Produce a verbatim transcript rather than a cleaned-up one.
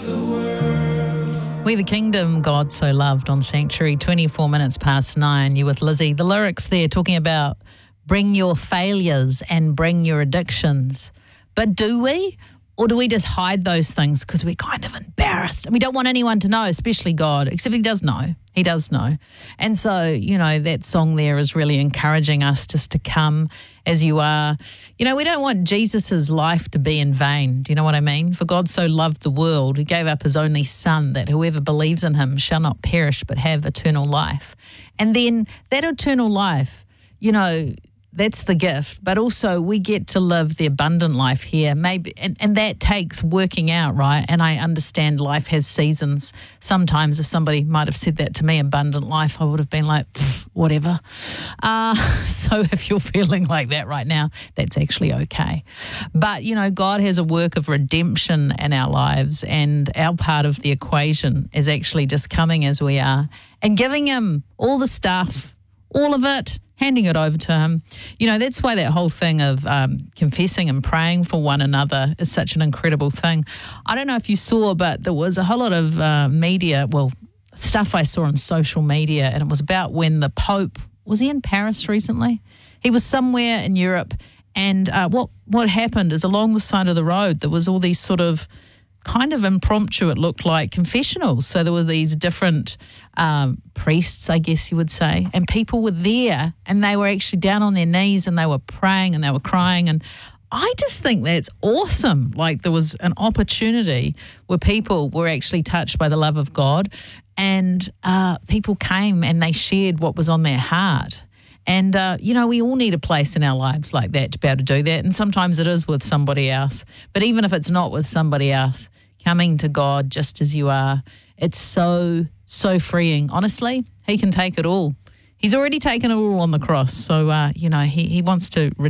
We the Kingdom, God So Loved on Sanctuary, twenty-four minutes past nine. You with Lizzie. The lyrics there talking about bring your failures and bring your addictions. But do we? Or do we just hide those things because we're kind of embarrassed and we don't want anyone to know, especially God, except he does know. He does know. And so, you know, that song there is really encouraging us just to come as you are. You know, we don't want Jesus's life to be in vain. Do you know what I mean? For God so loved the world, he gave up his only son, that whoever believes in him shall not perish but have eternal life. And then that eternal life, you know, that's the gift, but also we get to live the abundant life here. Maybe, and, and that takes working out, right? And I understand life has seasons. Sometimes if somebody might have said that to me, abundant life, I would have been like, whatever. Uh, so if you're feeling like that right now, that's actually okay. But, you know, God has a work of redemption in our lives, and our part of the equation is actually just coming as we are and giving him all the stuff, all of it, handing it over to him. You know, that's why that whole thing of um, confessing and praying for one another is such an incredible thing. I don't know if you saw, but there was a whole lot of uh, media, well, stuff I saw on social media, and it was about when the Pope, was he in Paris recently? He was somewhere in Europe, and uh, what, what happened is along the side of the road, there was all these sort of kind of impromptu, it looked like, confessionals. So there were these different um, priests, I guess you would say, and people were there and they were actually down on their knees and they were praying and they were crying. And I just think that's awesome. Like, there was an opportunity where people were actually touched by the love of God, and uh, people came and they shared what was on their heart. And, uh, you know, we all need a place in our lives like that to be able to do that. And sometimes it is with somebody else. But even if it's not with somebody else, coming to God just as you are, it's so, so freeing. Honestly, he can take it all. He's already taken it all on the cross. So, uh, you know, he, he wants to